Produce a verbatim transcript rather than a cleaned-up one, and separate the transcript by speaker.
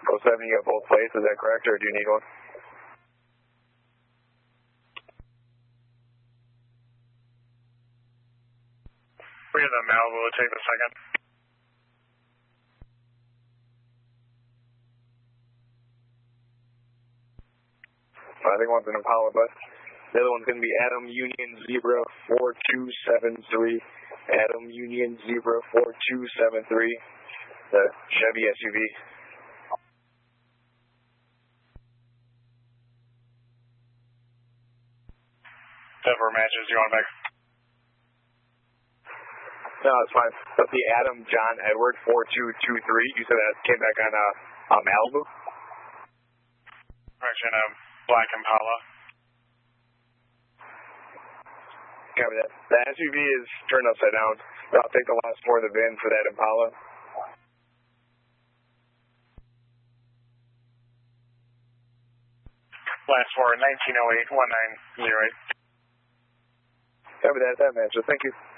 Speaker 1: oh seven, you got both plates, is that correct, or do you need one?
Speaker 2: We have the Malibu, we'll take the second.
Speaker 1: I think one's an Impala bus. The other one's going to be Adam Union Zebra four two seven three. Adam Union Zebra four two seven three. The Chevy S U V.
Speaker 2: Denver matches, you want it back?
Speaker 1: No, it's fine. That's the Adam John Edward four two two three. You said that came back on uh, uh, Malibu?
Speaker 2: Correction, uh, Black Impala.
Speaker 1: Copy that. The S U V is turned upside down. I'll take the last four of the V I N for that Impala.
Speaker 2: Last four, nineteen oh eight, one nine zero eight.
Speaker 1: Copy that. That matches. Thank you.